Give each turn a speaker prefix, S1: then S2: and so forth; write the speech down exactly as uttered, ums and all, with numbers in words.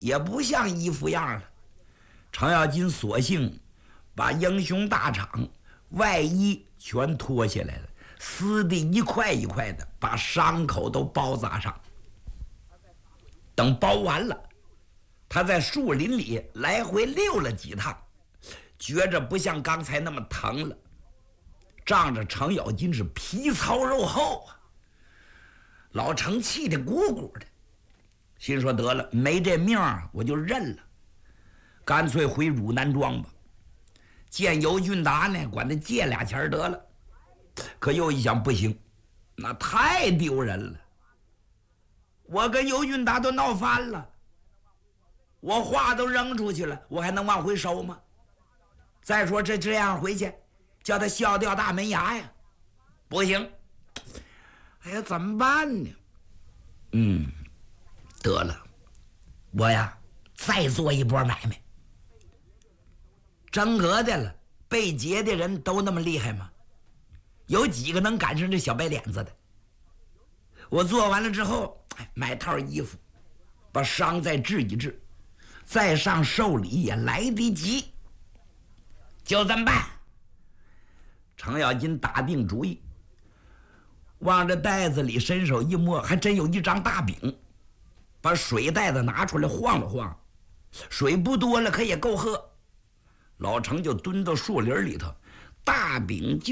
S1: 也不像一副样了。程咬金索性把英雄大氅外衣全脱下来了，撕的一块一块的，把伤口都包扎上。等包完了，他在树林里来回溜了几趟，觉着不像刚才那么疼了，仗着程咬金是皮糙肉厚啊。老程气得鼓鼓的，心说得了，没这命我就认了，干脆回汝南庄吧。见尤俊达呢，管他借俩钱得了。可又一想，不行，那太丢人了。我跟尤俊达都闹翻了，我话都扔出去了，我还能往回收吗？再说这这样回去，叫他笑掉大门牙呀，不行。哎呀，怎么办呢？嗯，得了，我呀再做一波买卖。真格的了，被劫的人都那么厉害吗？有几个能赶上这小白脸子的？我做完了之后，买套衣服，把伤再治一治，再上寿礼也来得及。就这么办。程咬金打定主意，往这袋子里伸手一摸，还真有一张大饼，把水袋子拿出来晃了晃，水不多了，可也够喝。老程就蹲到树林里头，大饼就